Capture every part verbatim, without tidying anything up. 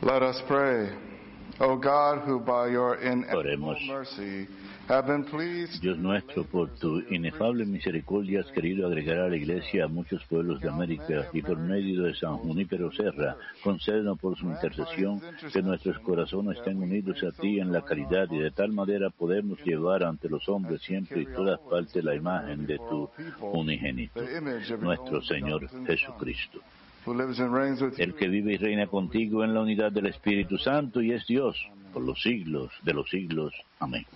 Let us pray. O God, who by your ineffable Oremos. mercy have been pleased. Dios nuestro, por tu inefable misericordia has querido agregar a la Iglesia a muchos pueblos de América y por medio de San Junípero Serra, concédenos por su intercesión que nuestros corazones estén unidos a ti en la caridad y de tal manera podemos llevar ante los hombres siempre y todas partes la imagen de tu unigénito, nuestro Señor Jesucristo, el que vive y reina contigo en la unidad del Espíritu Santo y es Dios por los siglos de los siglos. Amén.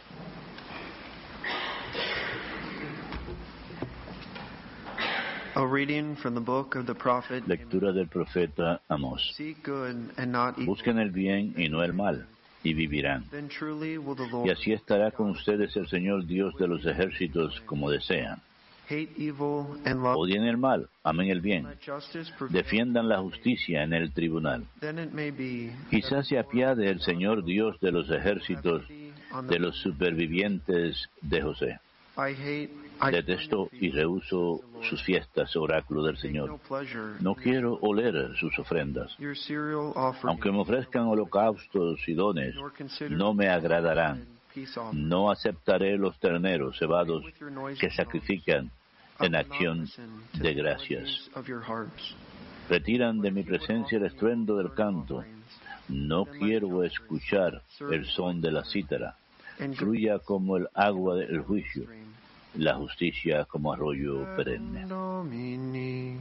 A reading from the book of the prophet. Lectura del profeta Amós. Seek good and not evil. Busquen el bien y no el mal, y vivirán. Then truly will the Lord Y así estará con ustedes el Señor Dios de los ejércitos como desean. hate evil and love Odien el mal, amen el bien. justice prevail. Defiendan la justicia en el tribunal. Then it may be Quizás se apiade el Señor Dios de los ejércitos de los supervivientes de José. I hate I Detesto y rehuso sus fiestas, oráculo del take no Señor. pleasure. No quiero oler sus ofrendas. Your cereal offering Aunque me ofrezcan holocaustos y dones, nor consider no me agradarán. peace offering. No aceptaré los terneros cebados With your noisy que tones sacrifican of en not acción listen to de the gracias. melodies of your hearts. Retiran de mi presencia el estruendo del canto. No quiero escuchar el son de la cítara. And Fluya como el agua del juicio, la justicia como arroyo perenne. Domini.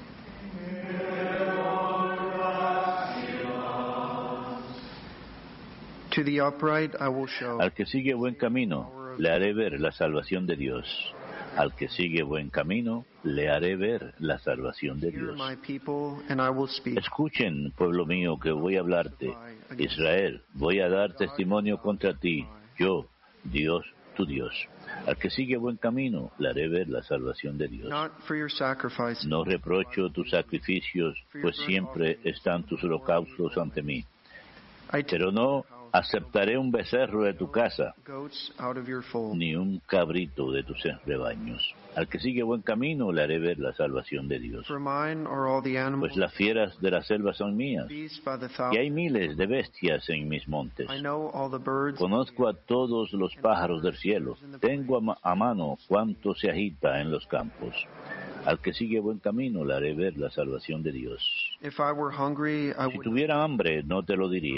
To the upright I will show Al que sigue buen camino, le haré ver la salvación de Dios. Al que sigue buen camino, le haré ver la salvación de Hear Dios. my people, and I will speak. Escuchen, pueblo mío, que voy a hablarte. Israel, voy a dar testimonio contra ti. Yo, Dios, tu Dios. Al que sigue buen camino, le haré ver la salvación de Dios. Not for your sacrifice, No reprocho tus sacrificios, pues siempre están tus holocaustos ante mí. I take Pero no aceptaré un becerro de tu casa, goats out of your fold. ni un cabrito de tus rebaños. Al que sigue buen camino, le haré ver la salvación de Dios. For mine are all the animals, Pues las fieras de la selva son mías, beasts by the y hay thousand. miles de bestias en mis montes. I know all the birds. Conozco a todos los pájaros del cielo. Tengo a, ma- a mano cuánto se agita en los campos. Al que sigue buen camino, le haré ver la salvación de Dios. If I were hungry, I Si would tuviera hambre, no te lo diría.